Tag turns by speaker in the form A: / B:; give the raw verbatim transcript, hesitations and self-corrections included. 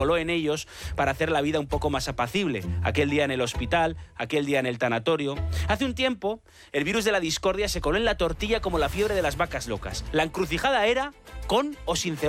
A: coló en ellos para hacer la vida un poco más apacible. Aquel día en el hospital, aquel día en el tanatorio. Hace un tiempo, el virus de la discordia se coló en la tortilla como la fiebre de las vacas locas. La encrucijada era con o sin cebolla.